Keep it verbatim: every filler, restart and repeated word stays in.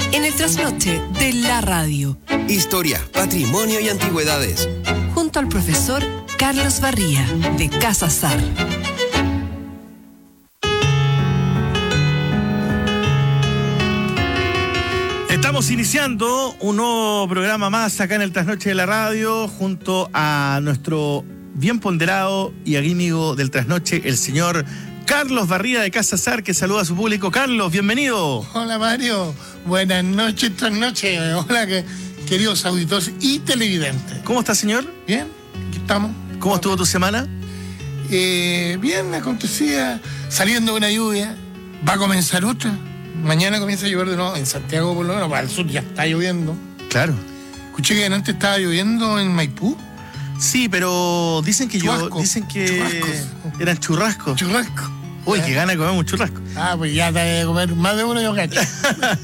en el trasnoche de la radio. Historia, patrimonio y antigüedades. Junto al profesor Carlos Barría, de Casa Sar. Estamos iniciando un nuevo programa más acá en el Trasnoche de la Radio, junto a nuestro bien ponderado y amigo del Trasnoche, el señor Carlos Barría de Casa Sar, que saluda a su público. Carlos, bienvenido. Hola Mario, buenas noches, trasnoche. Hola, que, queridos auditores y televidentes. ¿Cómo está, señor? Bien, aquí estamos. ¿Cómo estuvo tu semana? Eh, bien, acontecía, saliendo de una lluvia, va a comenzar otra. Mañana comienza a llover de nuevo, en Santiago por lo menos, para el sur ya está lloviendo. Claro. Escuché que antes estaba lloviendo en Maipú. Sí, pero dicen que yo, dicen que Churrascos. eran churrascos. Churrasco. Uy, qué gana de comer un churrasco. Ah, pues ya te voy a comer más de uno, yo cacho.